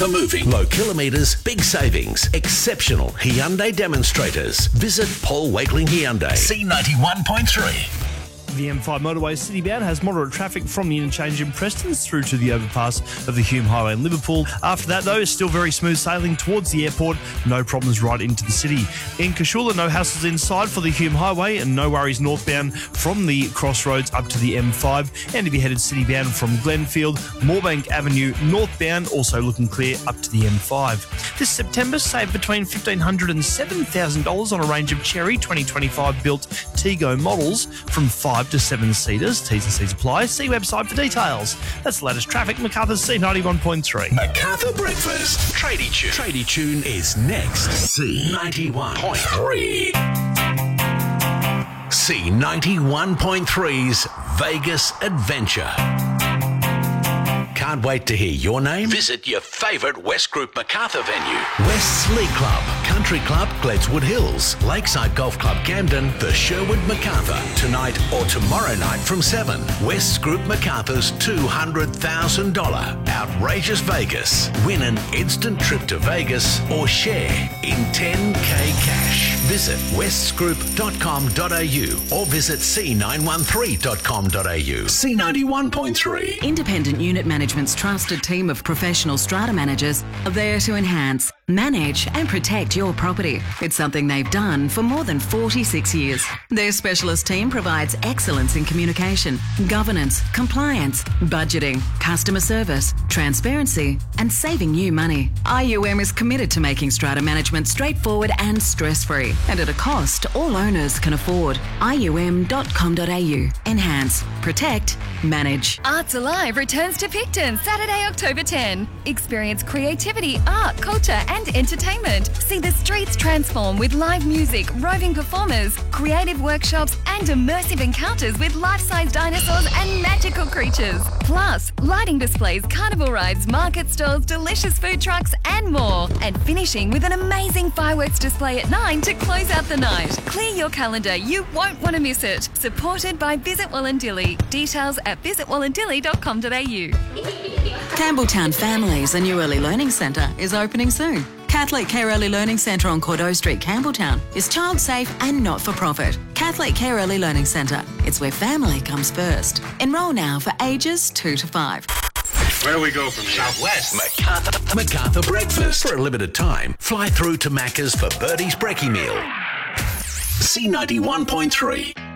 Moving. Low kilometres, big savings, exceptional Hyundai demonstrators. Visit Paul Wakeling Hyundai. C91.3. The M5 motorway citybound has moderate traffic from the interchange in Prestons through to the overpass of the Hume Highway in Liverpool. After that, though, it's still very smooth sailing towards the airport. No problems right into the city. In Cashula, no hassles inside for the Hume Highway and no worries northbound from the crossroads up to the M5. And if you're headed citybound from Glenfield, Moorebank Avenue northbound, also looking clear up to the M5. This September, save between $1,500 and $7,000 on a range of Chery 2025 built Tego models from 5 to 7 seaters. T's and C's apply. See website for details. That's the latest traffic. Macarthur's C91.3. Macarthur Breakfast. Tradie Tune. Tradie Tune is next. C91.3. C91.3's Vegas Adventure. Can't wait to hear your name? Visit your favourite West Group Macarthur venue. West's League Club, Country Club, Gledswood Hills, Lakeside Golf Club, Camden, the Sherwood Macarthur. Tonight or tomorrow night from 7. West's Group Macarthur's $200,000 Outrageous Vegas. Win an instant trip to Vegas or share in 10K cash. Visit westsgroup.com.au or visit c913.com.au. C91.3. Independent Unit Management's trusted team of professional strata managers are there to enhance, manage and protect your property. It's something they've done for more than 46 years. Their specialist team provides excellence in communication, governance, compliance, budgeting, customer service, transparency and saving you money. IUM is committed to making strata management straightforward and stress-free and at a cost all owners can afford. IUM.com.au. Enhance, protect, manage. Arts Alive returns to Picton Saturday, October 10. Experience creativity, art, culture and entertainment. See the streets transform with live music, roving performers, creative workshops and immersive encounters with life-size dinosaurs and magical creatures. Plus, lighting displays, carnival rides, market stalls, delicious food trucks and more. And finishing with an amazing fireworks display at 9 to close out the night. Clear your calendar, you won't want to miss it. Supported by Visit Wallandilly. Details at visitwallandilly.com.au. Campbelltown Families, a new early learning centre, is opening soon. Catholic Care Early Learning Centre on Cordeaux Street, Campbelltown is child safe and not for profit. Catholic Care Early Learning Centre. It's where family comes first. Enrol now for ages 2 to 5. Where do we go from here? Southwest. Macarthur Breakfast. For a limited time, fly through to Macca's for Birdie's Brekkie Meal. C91.3.